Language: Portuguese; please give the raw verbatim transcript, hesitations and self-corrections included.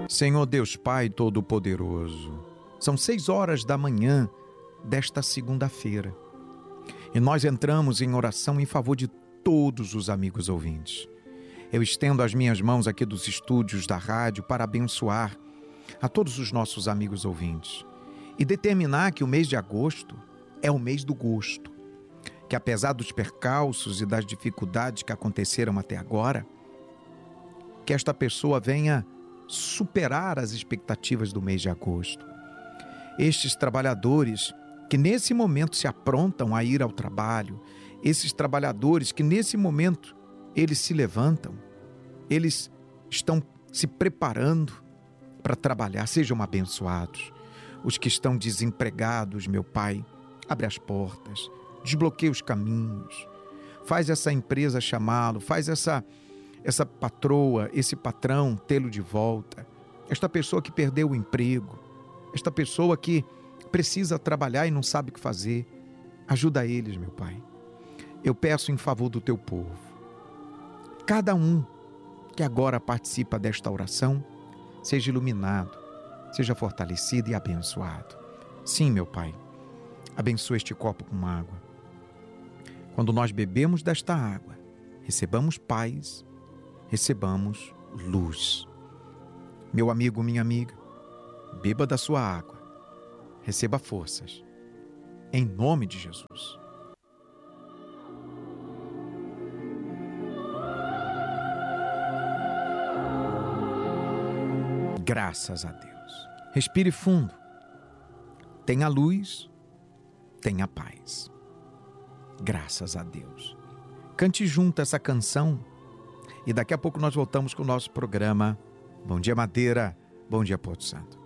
Senhor Deus Pai Todo-Poderoso, são seis horas da manhã desta segunda-feira e nós entramos em oração em favor de todos os amigos ouvintes. Eu estendo as minhas mãos aqui dos estúdios da rádio para abençoar a todos os nossos amigos ouvintes e determinar que o mês de agosto é o mês do gosto, que apesar dos percalços e das dificuldades que aconteceram até agora, que esta pessoa venha superar as expectativas do mês de agosto. Estes trabalhadores que nesse momento se aprontam a ir ao trabalho, esses trabalhadores que nesse momento eles se levantam, eles estão se preparando para trabalhar, sejam abençoados. Os que estão desempregados, meu Pai, abre as portas, desbloqueia os caminhos, faz essa empresa chamá-lo, faz essa essa patroa, esse patrão tê-lo de volta, esta pessoa que perdeu o emprego, esta pessoa que precisa trabalhar e não sabe o que fazer, ajuda eles, meu Pai. Eu peço em favor do teu povo, cada um que agora participa desta oração, seja iluminado, seja fortalecido e abençoado. Sim, meu Pai, abençoa este copo com água. Quando nós bebemos desta água, recebamos paz, recebamos luz. Meu amigo, minha amiga, beba da sua água, receba forças, em nome de Jesus. Graças a Deus. Respire fundo. Tenha luz, tenha paz. Graças a Deus. Cante junto essa canção e daqui a pouco nós voltamos com o nosso programa Bom Dia Madeira, Bom Dia Porto Santo.